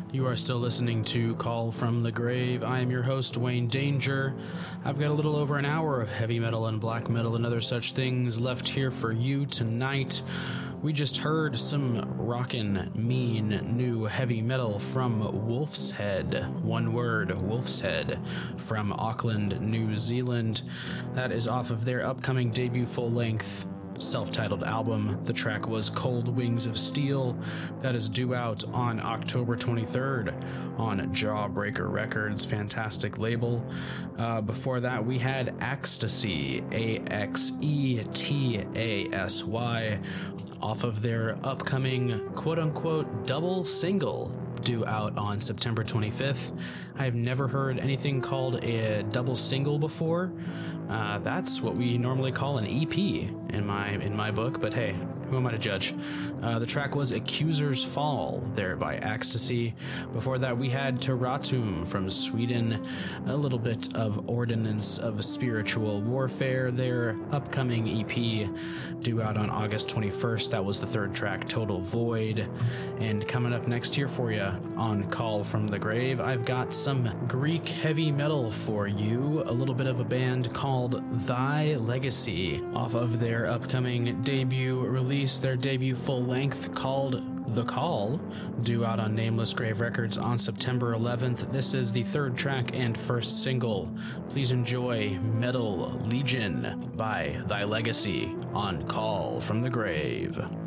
You are still listening to Call from the Grave. I am your host, Wayne Danger. I've got a little over an hour of heavy metal and black metal and other such things left here for you tonight. We just heard some rockin' mean new heavy metal from Wolf's Head. One word, Wolf's Head, from Auckland, New Zealand. That is off of their upcoming debut full-length self-titled album. The track was Cold Wings of Steel. That is due out on October 23rd on Jawbreaker Records, fantastic label. Before that, we had Axtasy, Axetasy, off of their upcoming quote-unquote double single due out on September 25th. I've never heard anything called a double single before. That's what we normally call an EP in my book, but hey, who am I to judge? The track was Accuser's Fall, there by Axtasy. Before that, we had Terratum from Sweden, a little bit of Ordinance of Spiritual Warfare, their upcoming EP due out on August 21st. That was the third track, Total Void. And coming up next here for you on Call from the Grave, I've got some Greek heavy metal for you, a little bit of a band called Thy Legacy, off of their upcoming debut release, their debut full-length called The Call, due out on Nameless Grave Records on September 11th. This is the third track and first single. Please enjoy Metal Legion by Thy Legacy on Call from the Grave.